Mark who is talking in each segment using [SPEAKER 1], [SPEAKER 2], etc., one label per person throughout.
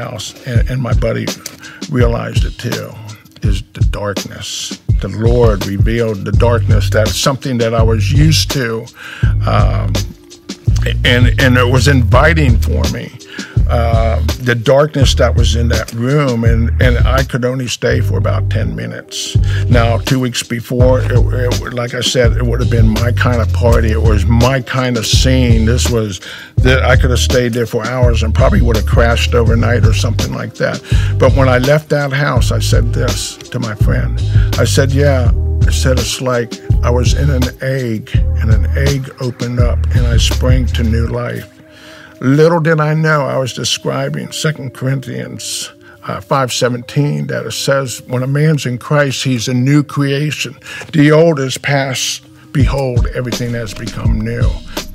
[SPEAKER 1] house, and my buddy realized it too, is the darkness. The Lord revealed the darkness. That's something that I was used to, and it was inviting for me. The darkness that was in that room, and I could only stay for about 10 minutes. Now, 2 weeks before, like I said, it would have been my kind of party. It was my kind of scene. I could have stayed there for hours and probably would have crashed overnight or something like that. But when I left that house, I said this to my friend. I said, it's like I was in an egg, and an egg opened up, and I sprang to new life. Little did I know I was describing 2 Corinthians 5:17, that it says, when a man's in Christ, he's a new creation. The old is past. Behold, everything has become new.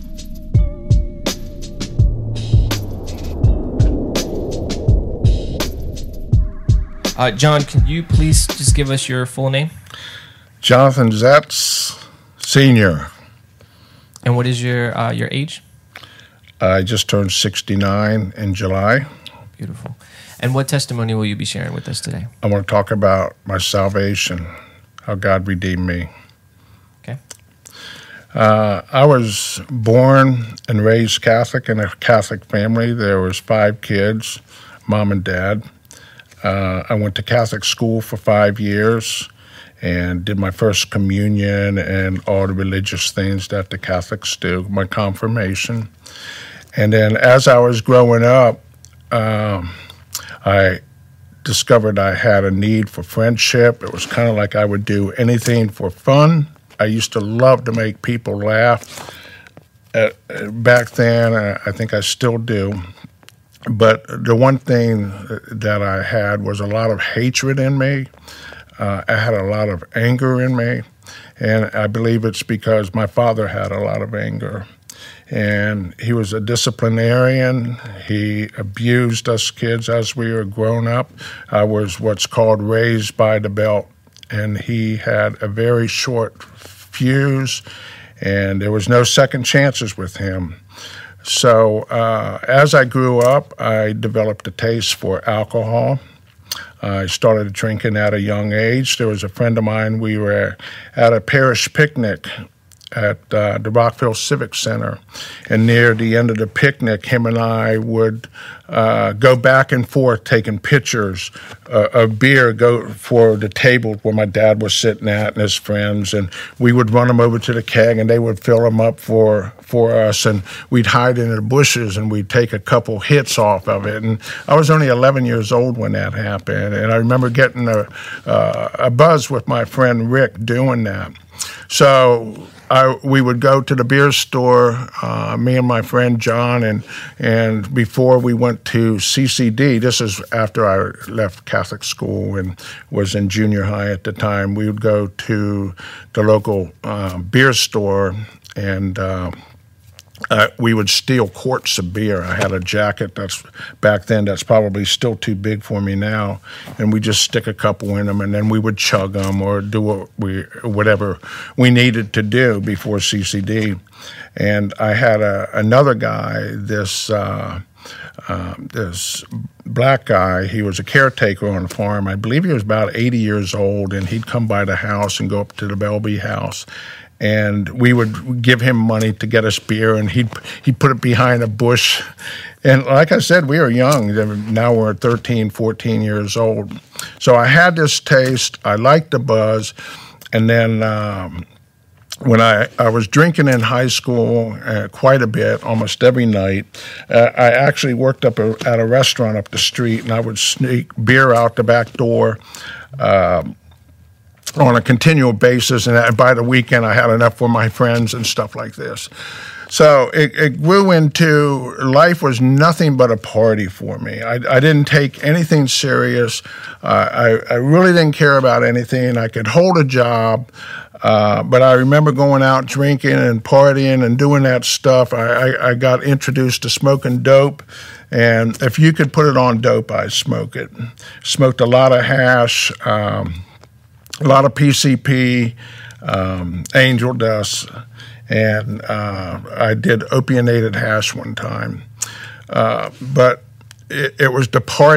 [SPEAKER 2] John, can you please just give us your full name?
[SPEAKER 1] Jonathan Zetz, Sr.
[SPEAKER 2] And what is your age?
[SPEAKER 1] I just turned 69 in July.
[SPEAKER 2] Beautiful. And what testimony will you be sharing with us today?
[SPEAKER 1] I want to talk about my salvation, how God redeemed me.
[SPEAKER 2] Okay.
[SPEAKER 1] I was born and raised Catholic in a Catholic family. There was 5 kids, mom and dad. I went to Catholic school for 5 years and did my first communion and all the religious things that the Catholics do, my confirmation. And then as I was growing up, I discovered I had a need for friendship. It was kind of like I would do anything for fun. I used to love to make people laugh. Back then, I think I still do. But the one thing that I had was a lot of hatred in me. I had a lot of anger in me. And I believe it's because my father had a lot of anger. And he was a disciplinarian. He abused us kids as we were growing up. I was what's called raised by the belt. And he had a very short fuse, and there was no second chances with him. So as I grew up, I developed a taste for alcohol. I started drinking at a young age. There was a friend of mine, we were at a parish picnic at the Rockville Civic Center. And near the end of the picnic, him and I would go back and forth taking pictures of beer, go for the table where my dad was sitting at and his friends, and we would run them over to the keg and they would fill them up for us, and we'd hide in the bushes and we'd take a couple hits off of it. And I was only 11 years old when that happened, and I remember getting a buzz with my friend Rick doing that. So we would go to the beer store, me and my friend John, and before we went to CCD, this is after I left Catholic school and was in junior high at the time, we would go to the local beer store and we would steal quarts of beer. I had a jacket that's probably still too big for me now, and we just stick a couple in them, and then we would chug them or do whatever we needed to do before CCD. And I had another guy, this black guy. He was a caretaker on a farm. I believe he was about 80 years old, and he'd come by the house and go up to the Belby house. And we would give him money to get us beer, and he'd put it behind a bush. And like I said, we were young. Now we're 13, 14 years old. So I had this taste. I liked the buzz. And then when I was drinking in high school quite a bit, almost every night, I actually worked up at a restaurant up the street, and I would sneak beer out the back door on a continual basis, and by the weekend I had enough for my friends and stuff like this. So it grew into, life was nothing but a party for me. I didn't take anything serious. I really didn't care about anything. I could hold a job, but I remember going out drinking and partying and doing that stuff. I got introduced to smoking dope, and if you could put it on dope, I'd smoke it. Smoked a lot of hash, a lot of PCP, angel dust, and I did opiated hash one time. But it was the party.